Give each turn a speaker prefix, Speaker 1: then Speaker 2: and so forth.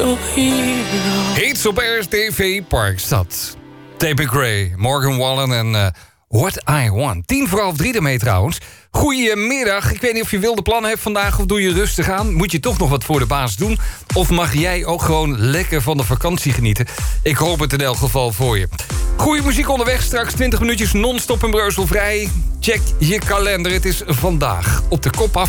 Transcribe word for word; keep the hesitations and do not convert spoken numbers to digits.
Speaker 1: Hits op R T V Parkstad. Tape Gray, Morgan Wallen en uh, What I Want. Tien voor half drie ermee trouwens. Goedemiddag. Ik weet niet of je wilde plannen hebt vandaag of doe je rustig aan. Moet je toch nog wat voor de baas doen? Of mag jij ook gewoon lekker van de vakantie genieten? Ik hoop het in elk geval voor je. Goeie muziek onderweg, straks twintig minuutjes non-stop en breuzelvrij. Check je kalender, het is vandaag op de kop af.